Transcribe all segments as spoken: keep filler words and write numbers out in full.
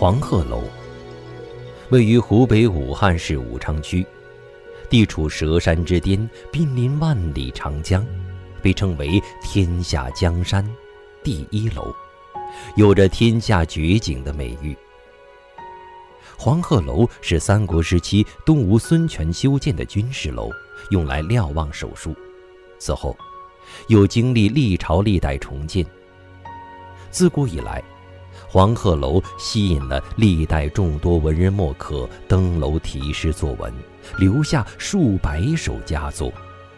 黄鹤楼位于湖北武汉市武昌区，地处蛇山之巅，濒临万里长江，被称为天下江山第一楼，有着天下绝景的美誉。黄鹤楼是三国时期东吴孙权修建的军事楼，用来瞭望手术，此后又经历历朝历代重建。自古以来，黄鹤楼吸引了历代众多文人墨客登楼题诗作文，留下数百首佳作。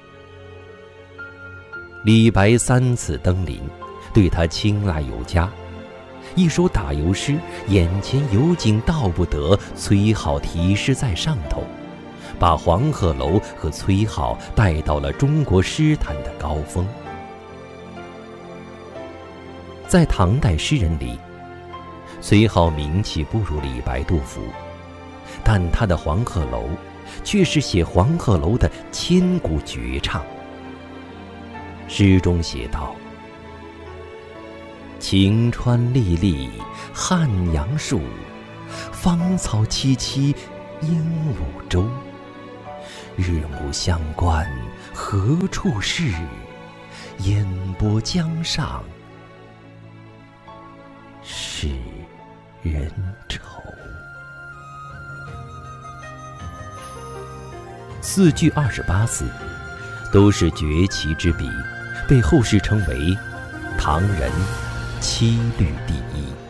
李白三次登临，对他青睐有加。一首打油诗，眼前有景道不得，崔颢题诗在上头，把黄鹤楼和崔颢带到了中国诗坛的高峰。在唐代诗人里，崔颢名气不如李白、杜甫，但他的黄鹤楼却是写黄鹤楼的千古绝唱。诗中写道：晴川历历汉阳树，芳草萋萋鹦鹉洲。日暮乡关何处是？烟波江上使人愁。四句二十八字，都是绝奇之笔，被后世称为唐人七律第一。